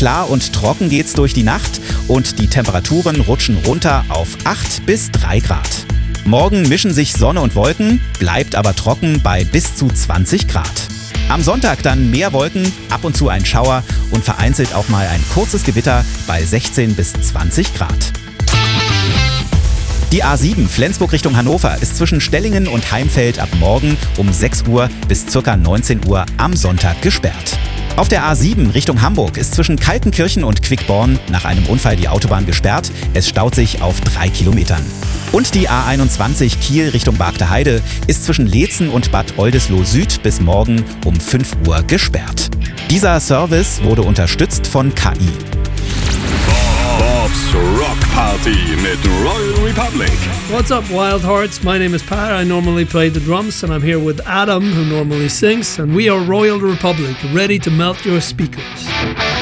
Klar und trocken geht's durch die Nacht und die Temperaturen rutschen runter auf 8 bis 3 Grad. Morgen mischen sich Sonne und Wolken, bleibt aber trocken bei bis zu 20 Grad. Am Sonntag dann mehr Wolken, ab und zu ein Schauer und vereinzelt auch mal ein kurzes Gewitter bei 16 bis 20 Grad. Die A7 Flensburg Richtung Hannover ist zwischen Stellingen und Heimfeld ab morgen um 6 Uhr bis ca. 19 Uhr am Sonntag gesperrt. Auf der A7 Richtung Hamburg ist zwischen Kaltenkirchen und Quickborn nach einem Unfall die Autobahn gesperrt. Es staut sich auf 3 Kilometern. Und die A21 Kiel Richtung Bargteheide ist zwischen Leetzen und Bad Oldesloe Süd bis morgen um 5 Uhr gesperrt. Dieser Service wurde unterstützt von KI. Bob's Rock Party mit Royal Republic. What's up, Wild Hearts? My name is Pat. I normally play the drums, and I'm here with Adam, who normally sings, and we are Royal Republic, ready to melt your speakers.